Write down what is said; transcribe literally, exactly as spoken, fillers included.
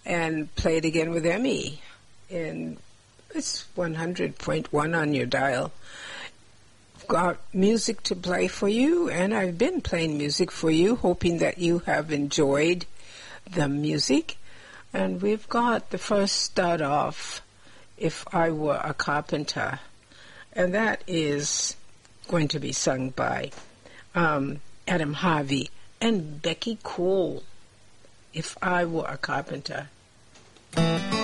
and play it again with Emmy. And it's one hundred point one on your dial. I've got music to play for you, and I've been playing music for you, hoping that you have enjoyed the music. And we've got the first start off, If I Were a Carpenter. And that is going to be sung by um, Adam Harvey and Becky Cole. If I Were a Carpenter.